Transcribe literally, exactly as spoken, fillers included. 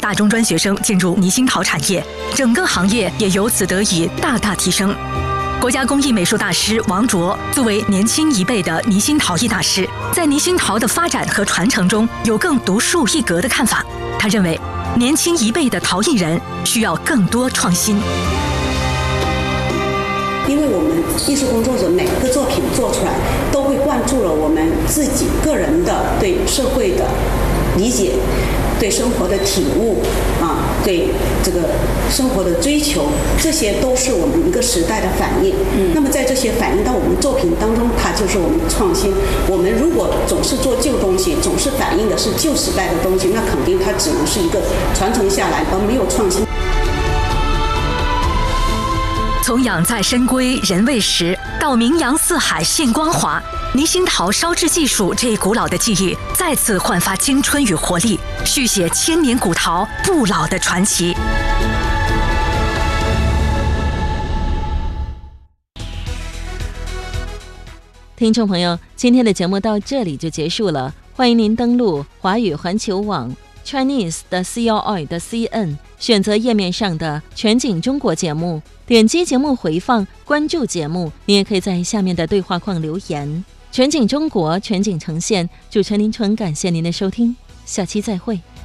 大中专学生进入泥星陶产业，整个行业也由此得以大大提升。国家工艺美术大师王卓作为年轻一辈的泥星陶艺大师，在泥星陶的发展和传承中有更独树一格的看法。他认为，年轻一辈的陶艺人需要更多创新。 因为我们艺术工作者每个作品做出来，都会灌注了我们自己个人的对社会的理解，对生活的体悟啊，对这个生活的追求，这些都是我们一个时代的反应。嗯，那么在这些反映到我们作品当中，它就是我们创新。我们如果总是做旧东西，总是反映的是旧时代的东西，那肯定它只能是一个传承下来，而没有创新。 从养在深闺人未识，到名扬四海现光华，泥星陶烧制技术这一古老的技艺再次焕发青春与活力，续写千年古陶不老的传奇。 听众朋友，今天的节目到这里就结束了，欢迎您登录华语环球网 Chinese 的 C L I 的 C N， 选择页面上的全景中国节目，点击节目回放，关注节目。你也可以在下面的对话框留言。全景中国，全景呈现，主持人林纯，感谢您的收听，下期再会。